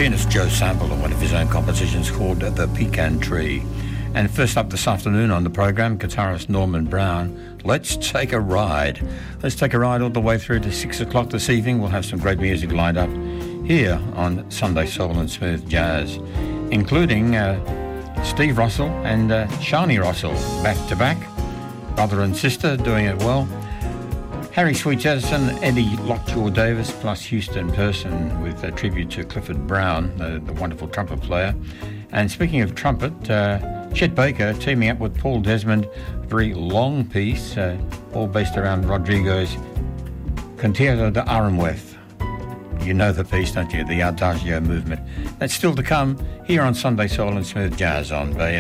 pianist Joe Sample on one of his own compositions called The Pecan Tree. And first up this afternoon on the program, guitarist Norman Brown. Let's take a ride. Let's take a ride all the way through to 6 o'clock this evening. We'll have some great music lined up here on Sunday Soul and Smooth Jazz, including Steve Russell and Shani Russell back to back, brother and sister doing it well. Harry Sweet Edison, Eddie Lockjaw Davis, plus Houston Person with a tribute to Clifford Brown, the wonderful trumpet player. And speaking of trumpet, Chet Baker teaming up with Paul Desmond, a very long piece, all based around Rodrigo's Concierto de Aranjuez. You know the piece, don't you? The Adagio movement. That's still to come here on Sunday Soul and Smooth Jazz on Bay